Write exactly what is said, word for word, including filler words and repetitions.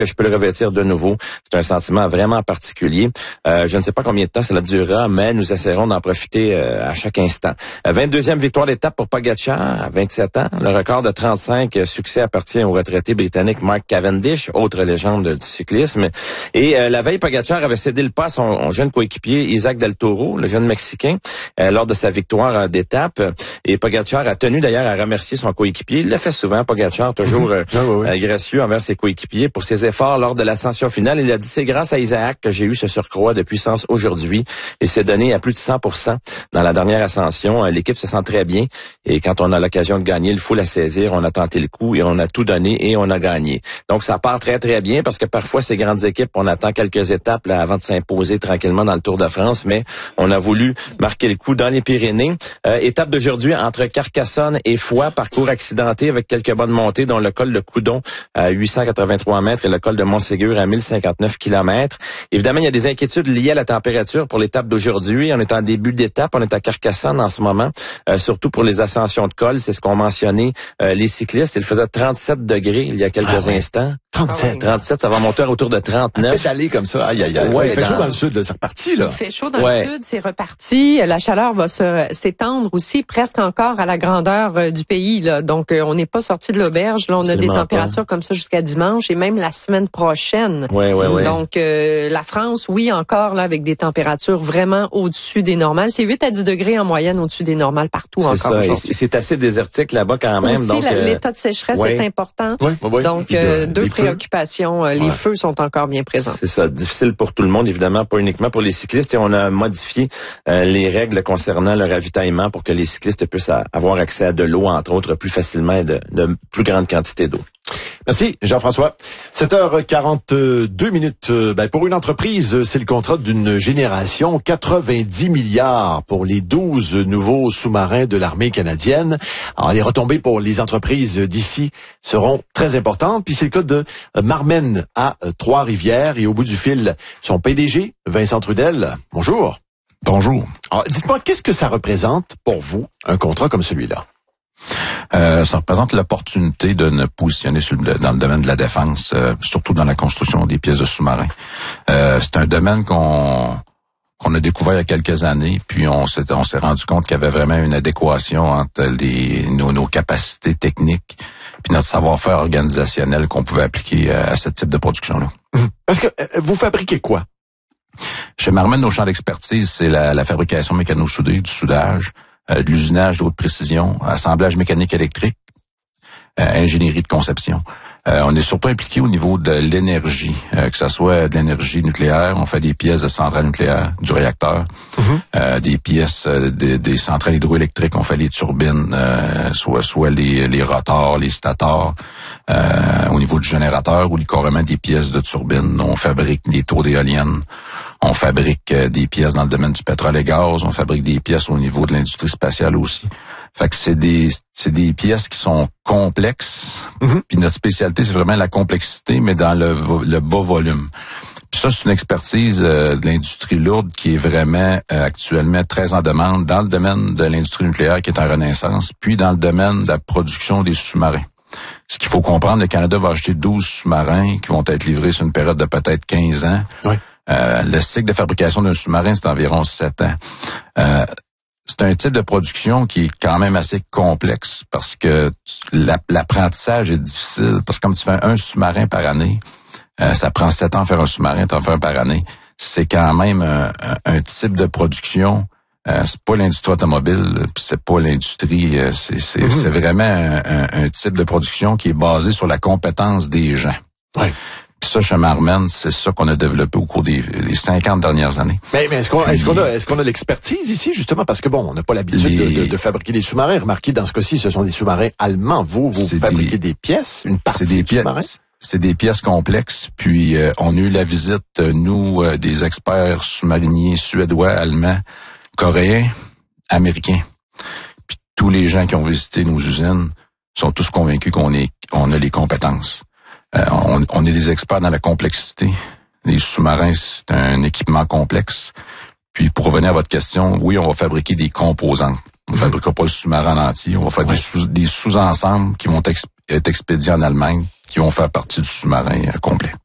que je peux le revêtir de nouveau. C'est un sentiment vraiment particulier. Euh, je ne sais pas combien de temps cela durera, mais nous essaierons d'en profiter euh, à chaque instant. Euh, vingt-deuxième victoire d'étape pour Pogačar à vingt-sept ans. Le record de trente-cinq succès appartient au retraité britannique Mark Cavendish, autre légende du cyclisme. Et euh, la veille, Pogačar avait cédé le pas à son, son jeune coéquipier Isaac Del Toro, le jeune Mexicain, euh, lors de sa victoire euh, d'étape. Et Pogačar a tenu d'ailleurs à remercier son coéquipier. Il le fait souvent, Pogačar, toujours euh, ah, oui, oui. Euh, gracieux envers ses coéquipiers pour ses efforts lors de l'ascension finale. Il a dit, c'est grâce à Isaac que j'ai eu ce surcroît de puissance aujourd'hui. Il s'est donné à plus de cent pour cent dans la dernière ascension. L'équipe se sent très bien. Et quand on a l'occasion de gagner, il faut la saisir. On a tenté le coup et on a tout donné et on a gagné. Donc, ça part très, très bien parce que parfois, ces grandes équipes, on attend quelques étapes là, avant de s'imposer tranquillement dans le Tour de France. Mais on a voulu marquer le coup dans les Pyrénées. Euh, étape d'aujourd'hui entre Carcassonne et Foix. Parcours accidenté avec quelques bonnes montées, dont le col de Coudon à huit cent quatre-vingt-trois mètres et le col de Montségur à mille cinquante-neuf kilomètres. Évidemment, il y a des inquiétudes liées à la température pour l'étape d'aujourd'hui. On est en début d'étape, on est à Carcassonne en ce moment, euh, surtout pour les ascensions de col. C'est ce qu'ont mentionné euh, les cyclistes. Il faisait trente-sept degrés il y a quelques ah ouais. instants. trente-sept. trente-sept, ça va monter autour de trente-neuf. Pédaler comme ça, aïe, aïe, aïe. Ouais, il fait dans... chaud dans le sud, là, c'est reparti, là. Il fait chaud dans ouais. le sud, c'est reparti. La chaleur va se, s'étendre aussi presque encore à la grandeur euh, du pays, là. Donc, euh, on n'est pas sorti de l'auberge. Là, on Absolument a des températures pas. Comme ça jusqu'à dimanche et même la semaine prochaine. Ouais, ouais, ouais. Donc, euh, la France, oui, encore là, avec des températures vraiment au-dessus des normales. C'est huit à dix degrés en moyenne au-dessus des normales partout c'est encore ça. Et c'est assez désertique là-bas quand même. Aussi, donc, la, euh... l'état de sécheresse ouais. est important. Ouais, ouais, ouais. Donc, euh, deux les préoccupations. Feux. Les ouais. feux sont encore bien présents. C'est ça. Difficile pour tout le monde, évidemment, pas uniquement pour les cyclistes. Et on a modifié euh, les règles concernant le ravitaillement pour que les cyclistes puissent a, avoir accès à de l'eau, entre autres, plus facilement et de, de plus grande quantité d'eau. Merci, Jean-François. sept heures quarante-deux minutes. Ben, pour une entreprise, c'est le contrat d'une génération. quatre-vingt-dix milliards pour les douze nouveaux sous-marins de l'armée canadienne. Alors, les retombées pour les entreprises d'ici seront très importantes. Puis c'est le cas de Marmen à Trois-Rivières. Et au bout du fil, son P D G, Vincent Trudel. Bonjour. Bonjour. Alors, dites-moi, qu'est-ce que ça représente pour vous, un contrat comme celui-là? Euh, ça représente l'opportunité de nous positionner sur le, dans le domaine de la défense, euh, surtout dans la construction des pièces de sous-marins. Euh, c'est un domaine qu'on qu'on a découvert il y a quelques années, puis on s'est on s'est rendu compte qu'il y avait vraiment une adéquation entre les nos, nos capacités techniques puis notre savoir-faire organisationnel qu'on pouvait appliquer à, à ce type de production-là. Parce que euh, vous fabriquez quoi? Chez Marmen, nos champs d'expertise, c'est la, la fabrication mécano-soudée, du soudage, euh, de l'usinage de haute précision, assemblage mécanique électrique, euh, ingénierie de conception. Euh, on est surtout impliqué au niveau de l'énergie, euh, que ce soit de l'énergie nucléaire. On fait des pièces de centrales nucléaires, du réacteur, mm-hmm. euh, des pièces euh, de, des centrales hydroélectriques. On fait les turbines, euh, soit soit les, les rotors, les stators. Euh, au niveau du générateur ou carrément des pièces de turbines. On fabrique des tours d'éoliennes. On fabrique euh, des pièces dans le domaine du pétrole et gaz. On fabrique des pièces au niveau de l'industrie spatiale aussi. Fait que c'est des c'est des pièces qui sont complexes. Mm-hmm. Puis notre spécialité, c'est vraiment la complexité, mais dans le, le bas volume. Puis ça, c'est une expertise euh, de l'industrie lourde qui est vraiment euh, actuellement très en demande dans le domaine de l'industrie nucléaire qui est en renaissance, puis dans le domaine de la production des sous-marins. Ce qu'il faut comprendre, le Canada va acheter douze sous-marins qui vont être livrés sur une période de peut-être quinze ans. Oui. Euh, le cycle de fabrication d'un sous-marin, c'est environ sept ans. Euh, c'est un type de production qui est quand même assez complexe parce que l'apprentissage est difficile. Parce que comme tu fais un sous-marin par année, euh, ça prend sept ans à faire un sous-marin, tu en fais un par année. C'est quand même un, un, un type de production. Euh, c'est pas l'industrie automobile, puis c'est pas l'industrie, euh, c'est c'est, mmh. c'est vraiment un, un, un type de production qui est basé sur la compétence des gens. Ouais. Puis ça, chez Marmen, c'est ça qu'on a développé au cours des, des cinquante dernières années. Mais, mais est-ce qu'on est-ce qu'on a est-ce qu'on a l'expertise ici justement parce que bon, on n'a pas l'habitude les... de, de, de fabriquer des sous-marins. Remarquez, dans ce cas-ci, ce sont des sous-marins allemands. Vous, vous fabriquez des... des pièces, une partie c'est des du sous-marin. C'est des pièces complexes. Puis euh, on a eu la visite, nous, euh, des experts sous-mariniers suédois, allemands, coréens, américains. Puis tous les gens qui ont visité nos usines sont tous convaincus qu'on est, on a les compétences. Euh, on, on est des experts dans la complexité. Les sous-marins, c'est un équipement complexe. Puis pour revenir à votre question, oui, on va fabriquer des composantes. On ne fabriquera pas le sous-marin en entier. On va faire ouais. des, sous, des sous-ensembles qui vont ex, être expédiés en Allemagne, qui vont faire partie du sous-marin euh, complet.